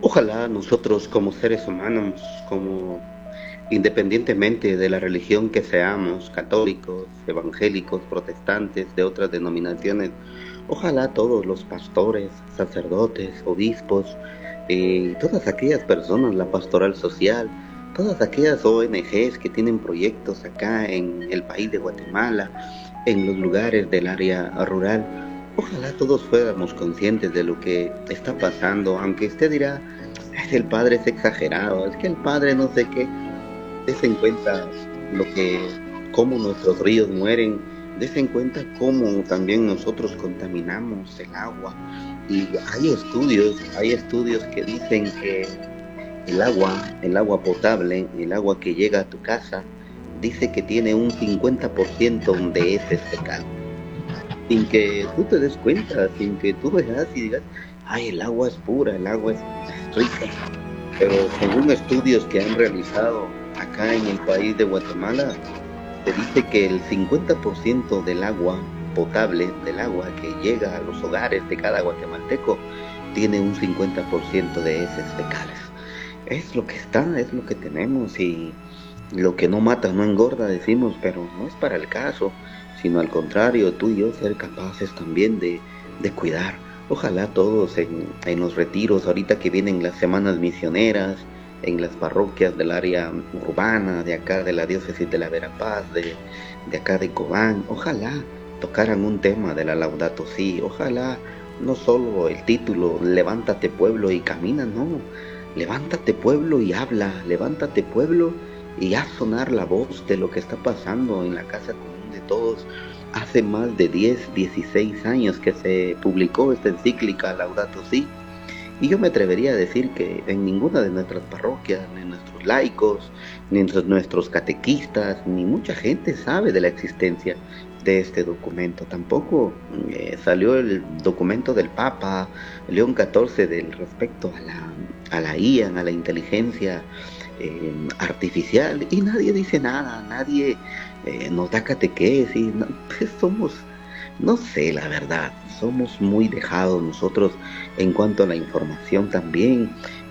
Ojalá nosotros como seres humanos, como independientemente de la religión que seamos, católicos, evangélicos, protestantes, de otras denominaciones, ojalá todos los pastores, sacerdotes, obispos, todas aquellas personas, la pastoral social, todas aquellas ONGs que tienen proyectos acá en el país de Guatemala, en los lugares del área rural, ojalá todos fuéramos conscientes de lo que está pasando, aunque usted dirá, es el padre es exagerado, es que el padre no sé qué, des en cuenta lo que, cómo nuestros ríos mueren, des en cuenta cómo también nosotros contaminamos el agua. Y hay estudios que dicen que el agua potable, el agua que llega a tu casa, dice que tiene un 50% de heces fecales. Sin que tú te des cuenta, sin que tú veas y digas, ay, el agua es pura, el agua es rica. Pero según estudios que han realizado acá en el país de Guatemala, se dice que el 50% del agua potable, del agua que llega a los hogares de cada guatemalteco, tiene un 50% de heces fecales. Es lo que está, es lo que tenemos y lo que no mata no engorda, decimos, pero no es para el caso, sino al contrario, tú y yo ser capaces también de cuidar. Ojalá todos en los retiros, ahorita que vienen las semanas misioneras, en las parroquias del área urbana, de acá de la diócesis de la Verapaz, de acá de Cobán, ojalá tocaran un tema de la Laudato Si, ojalá no solo el título, levántate pueblo y camina, no, levántate pueblo y habla, levántate pueblo y haz sonar la voz de lo que está pasando en la casa común de todos. Hace más de 10, 16 años que se publicó esta encíclica Laudato Si, y yo me atrevería a decir que en ninguna de nuestras parroquias, ni nuestros laicos, ni nuestros catequistas, ni mucha gente sabe de la existencia de este documento. Tampoco salió el documento del Papa León XIV del respecto a la IA, a la inteligencia artificial, y nadie dice nada, nadie nos da catequesis, no, pues somos, no sé, la verdad, somos muy dejados nosotros en cuanto a la información también.